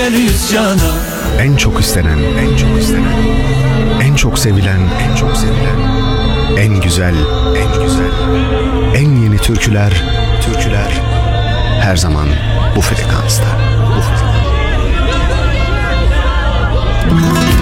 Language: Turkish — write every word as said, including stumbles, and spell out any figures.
diğer yüz cana. En çok istenen, en çok istenen, en çok sevilen, en çok sevilen, en güzel, en güzel, en yeni türküler, türküler her zaman bu frekansta.